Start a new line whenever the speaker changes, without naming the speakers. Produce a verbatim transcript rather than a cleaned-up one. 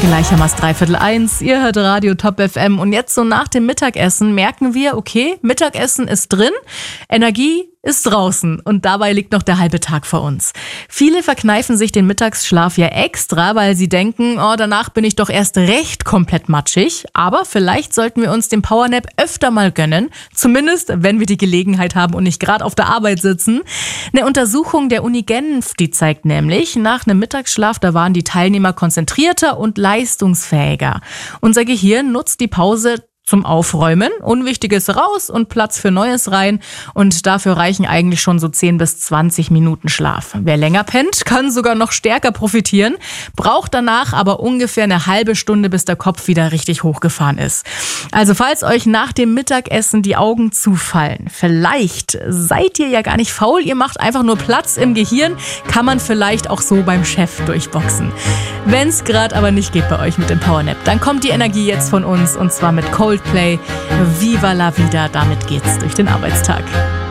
Gleichermaßen dreiviertel eins, ihr hört Radio Top F M und jetzt so nach dem Mittagessen merken wir, okay, Mittagessen ist drin, Energie ist draußen und dabei liegt noch der halbe Tag vor uns. Viele verkneifen sich den Mittagsschlaf ja extra, weil sie denken, oh, danach bin ich doch erst recht komplett matschig. Aber vielleicht sollten wir uns den Powernap öfter mal gönnen, zumindest wenn wir die Gelegenheit haben und nicht gerade auf der Arbeit sitzen. Eine Untersuchung der Uni Genf, die zeigt nämlich, nach einem Mittagsschlaf, da waren die Teilnehmer konzentrierter und leistungsfähiger. Unser Gehirn nutzt die Pause zum Aufräumen, Unwichtiges raus und Platz für Neues rein und dafür reichen eigentlich schon so zehn bis zwanzig Minuten Schlaf. Wer länger pennt, kann sogar noch stärker profitieren, braucht danach aber ungefähr eine halbe Stunde, bis der Kopf wieder richtig hochgefahren ist. Also falls euch nach dem Mittagessen die Augen zufallen, vielleicht seid ihr ja gar nicht faul, ihr macht einfach nur Platz im Gehirn, kann man vielleicht auch so beim Chef durchboxen. Wenn es gerade aber nicht geht bei euch mit dem Powernap, dann kommt die Energie jetzt von uns und zwar mit Coldplay, Viva la Vida, damit geht's durch den Arbeitstag.